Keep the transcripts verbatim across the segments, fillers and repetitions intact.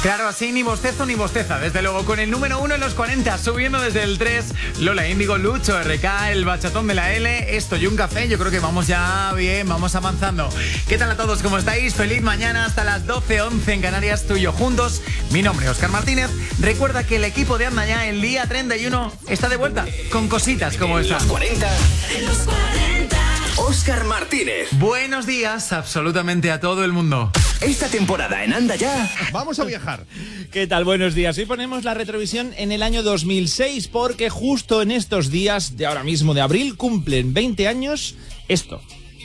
Claro, así ni bostezo ni bosteza. Desde luego, con el número uno en los cuarenta, subiendo desde el tres, Lola Índigo, Lucho, R K, el bachatón de la L, esto y un café. Yo creo que vamos ya bien, vamos avanzando. ¿Qué tal a todos? ¿Cómo estáis? Feliz mañana hasta las doce once en Canarias, tú y yo juntos. Mi nombre es Óscar Martínez. Recuerda que el equipo de Anda Ya el día treinta y uno está de vuelta con cositas como esta. En los cuarenta. En los cuarenta. Óscar Martínez. Buenos días absolutamente a todo el mundo. Esta temporada en Anda Ya vamos a viajar. ¿Qué tal? Buenos días. Hoy ponemos la retrovisión en el año dos mil seis porque justo en estos días de ahora mismo de abril cumplen veinte años esto.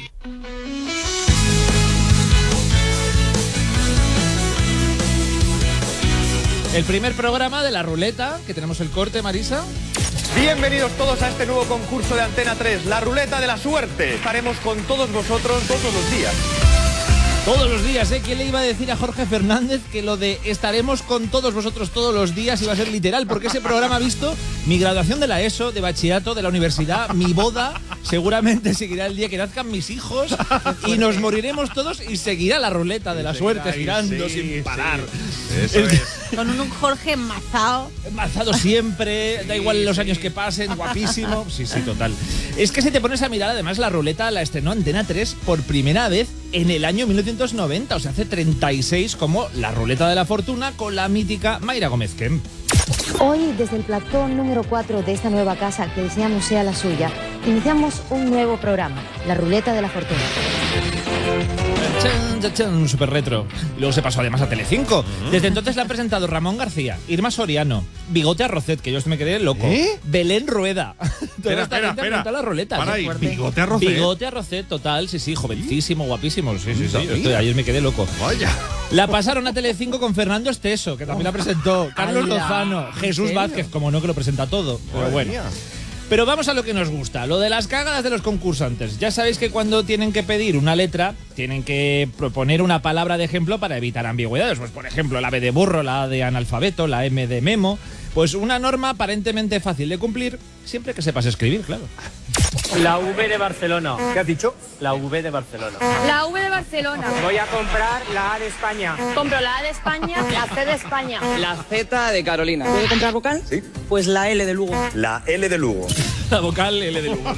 El primer programa de la ruleta, que tenemos el corte, Marisa. Bienvenidos todos a este nuevo concurso de Antena tres, la ruleta de la suerte. Estaremos con todos vosotros todos los días. Todos los días, ¿eh? ¿Quién le iba a decir a Jorge Fernández que lo de estaremos con todos vosotros todos los días iba a ser literal? Porque ese programa ha visto mi graduación de la ESO, de bachillerato, de la universidad, mi boda, seguramente seguirá el día que nazcan mis hijos y nos moriremos todos y seguirá la ruleta de la suerte girando sí, sin parar. Sí. Eso es. Con un Jorge enmazado. Enmazado siempre, da igual los años que pasen, guapísimo. Sí, sí, total. Es que si te pones a mirar, además, la ruleta la estrenó Antena tres por primera vez en el año mil novecientos noventa, o sea, hace treinta y seis, como la ruleta de la fortuna con la mítica Mayra Gómez Kemp. Hoy, desde el platón número cuatro de esta nueva casa que deseamos sea la suya, iniciamos un nuevo programa, la ruleta de la fortuna. Un super retro. Y luego se pasó además a Telecinco. Desde entonces la han presentado Ramón García, Irma Soriano, Bigote Arrocet, que yo me quedé loco, ¿Eh? Belén Rueda. Espera, espera, espera. La ruleta. Para ahí, fuerte. Bigote Arrocet. Bigote Arrocet, total, sí, sí, jovencísimo, guapísimo. Sí, sí, sí. Yo estoy, ayer me quedé loco. Vaya. La pasaron a Telecinco con Fernando Esteso, que también la presentó, Carlos Lozano, Jesús Vázquez, como no que lo presenta todo. Pero bueno. Mía. Pero vamos a lo que nos gusta, lo de las cagadas de los concursantes. Ya sabéis que cuando tienen que pedir una letra, tienen que proponer una palabra de ejemplo para evitar ambigüedades. Pues por ejemplo, la B de burro, la A de analfabeto, la M de memo. Pues una norma aparentemente fácil de cumplir, siempre que sepas escribir, claro. La V de Barcelona. ¿Qué has dicho? La V de Barcelona. La V de Barcelona. Voy a comprar la A de España. Compro la A de España, la C de España. La Z de Carolina. ¿Puedo comprar vocal? Sí. Pues la L de Lugo. La L de Lugo. La vocal L de Lugo.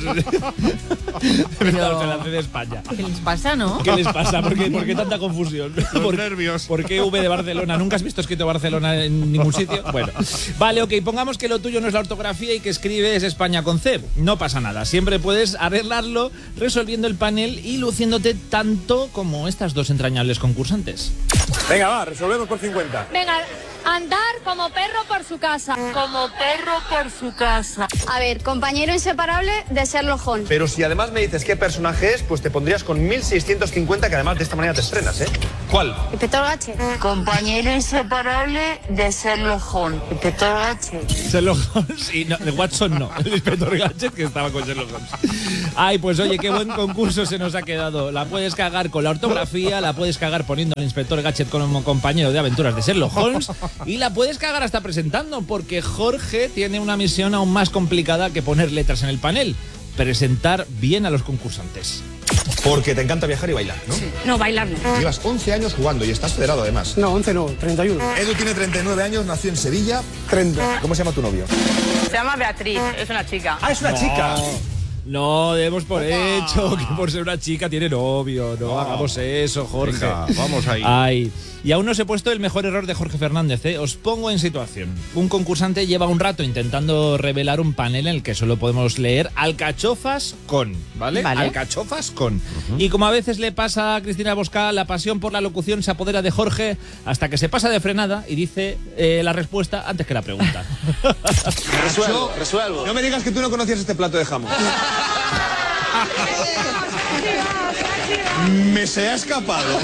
Pero... la C de España. ¿Qué les pasa, no? ¿Qué les pasa? ¿Por qué, ¿por qué tanta confusión? Los ¿Por, nervios. ¿Por qué V de Barcelona? ¿Nunca has visto escrito Barcelona en ningún sitio? Bueno, vale, ok, pongamos que lo tuyo no es la ortografía y que escribes España con C. No pasa nada, siempre puedes arreglarlo resolviendo el panel y luciéndote tanto como estas dos entrañables concursantes. Venga, va, resolvemos por cincuenta. Venga, andar como perro por su casa. Como perro por su casa. A ver, compañero inseparable de Sherlock Holmes. Pero si además me dices qué personaje es, pues te pondrías con mil seiscientos cincuenta, que además de esta manera te estrenas, ¿eh? ¿Cuál? Inspector Gadget. Compañero inseparable de Sherlock Holmes. Inspector Gadget. Sherlock Holmes y no, de Watson no, el Inspector Gadget que estaba con Sherlock Holmes. Ay, pues oye, qué buen concurso se nos ha quedado. La puedes cagar con la ortografía, la puedes cagar poniendo al Inspector Gadget como compañero de aventuras de Sherlock Holmes y la puedes cagar hasta presentando, porque Jorge tiene una misión aún más complicada que poner letras en el panel: presentar bien a los concursantes. Porque te encanta viajar y bailar, ¿no? Sí. No, bailar no. Llevas once años jugando y estás federado además. No, once no, treinta y uno. Edu tiene treinta y nueve años, nació en Sevilla. treinta. ¿Cómo se llama tu novio? Se llama Beatriz, es una chica. Ah, es una No. chica. No, demos por hecho que por ser una chica tiene novio. No, no. hagamos eso, Jorge. Venga, vamos ahí. Ay. Y aún no se ha puesto el mejor error de Jorge Fernández, ¿eh? Os pongo en situación. Un concursante lleva un rato intentando revelar un panel en el que solo podemos leer alcachofas con, ¿vale? Vale. Alcachofas con. Uh-huh. Y como a veces le pasa a Cristina Bosca, la pasión por la locución se apodera de Jorge hasta que se pasa de frenada y dice eh, la respuesta antes que la pregunta. Resuelvo, resuelvo. No me digas que tú no conocías este plato de jamón. Me se ha escapado.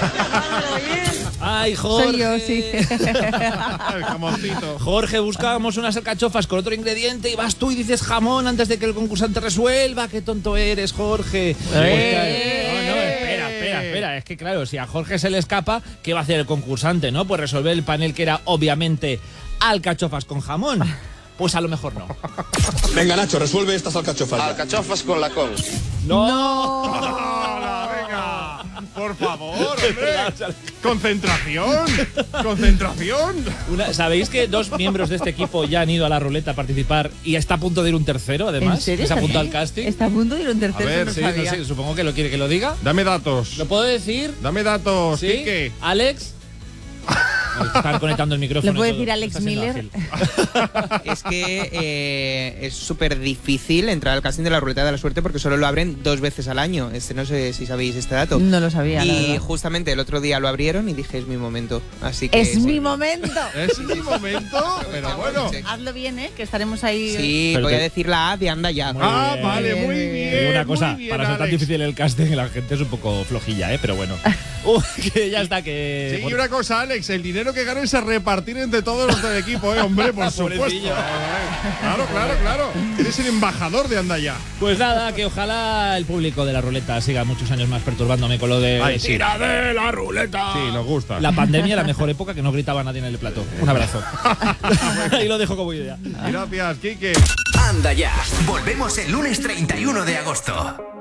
Ay, Jorge. Soy yo, sí. El jamoncito. Jorge, buscábamos unas alcachofas con otro ingrediente y vas tú y dices jamón antes de que el concursante resuelva. Qué tonto eres, Jorge. Eh. No, no, espera, espera, espera. Es que claro, si a Jorge se le escapa, ¿qué va a hacer el concursante, no? Pues resolver el panel que era obviamente alcachofas con jamón. Pues a lo mejor no. Venga, Nacho, resuelve estas alcachofas. Alcachofas con la con. ¡No! No. Venga. Por favor, hombre. Concentración. Concentración. Una, ¿Sabéis que dos miembros de este equipo ya han ido a la ruleta a participar y está a punto de ir un tercero, además? ¿En serio? ¿Se ha apuntado al casting? Está a punto de ir un tercero. A ver, no Sí, sabía. no sé, supongo que lo quiere que lo diga. Dame datos. ¿Lo puedo decir? Dame datos, ¿Sí? Quique. Alex. Están conectando el micrófono. ¿Le puedo y todo. decir Alex Está siendo Miller? ágil. Es que eh, es súper difícil entrar al casting de la ruleta de la suerte porque solo lo abren dos veces al año. Este no sé si sabéis este dato. No lo sabía, la Y verdad. justamente el otro día lo abrieron y dije, es mi momento. Así que Es sí. mi momento. Es mi momento, pero bueno. Hazlo bien, ¿eh? Que estaremos ahí. Sí, Pero voy te- a decir la A de anda ya. Ah, bien. vale, muy Bien, bien. Te digo una muy cosa, bien, para ser tan Alex. difícil el casting, la gente es un poco flojilla, ¿eh? Pero bueno. Uh, que ya está, que... Sí, y bueno, una cosa, Alex, el dinero que ganes se repartir entre todos los del equipo, ¿eh? Hombre, por supuesto. Pobrecillo. Claro, claro, claro. Eres el embajador de Anda Ya. Pues nada, que ojalá el público de la ruleta siga muchos años más perturbándome con lo de... Ay, sí, tira de la ruleta. Sí, nos gusta. la pandemia, la mejor época que no gritaba nadie en el plató. Un abrazo. Ahí lo dejo como idea. Gracias, Quique. Anda ya. Volvemos el lunes treinta y uno de agosto.